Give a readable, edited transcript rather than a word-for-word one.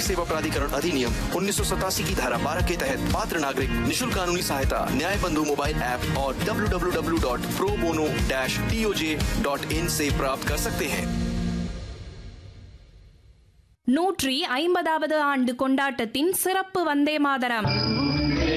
नागरिक सेवा प्राधिकरण अधिनियम 1987 की धारा 12 के तहत पात्र नागरिक निशुल्क कानूनी सहायता न्याय बंधु मोबाइल ऐप और www.probono-toj.in से प्राप्त कर सकते हैं। 150வது ஆண்டு கொண்டாட்டத்தின் சிறப்பு வந்தே மாதரம்.